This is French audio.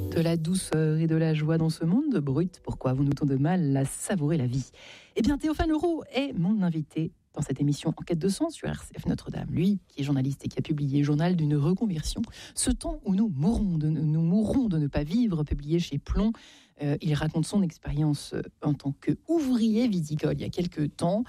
De la douceur et de la joie dans ce monde brut, pourquoi avons-nous tant de mal à savourer la vie ? Eh bien, Théophane Leroux est mon invité dans cette émission Enquête de sens sur RCF Notre-Dame. Lui, qui est journaliste et qui a publié Journal d'une reconversion, ce temps où nous mourrons de ne pas vivre, publié chez Plomb. Il raconte son expérience en tant qu'ouvrier viticole il y a quelques temps.